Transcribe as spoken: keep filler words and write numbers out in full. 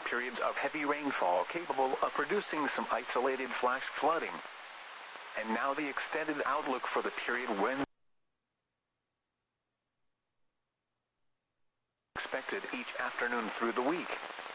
periods of heavy rainfall capable of producing some isolated flash flooding. And now the extended outlook for the period when expected each afternoon through the week.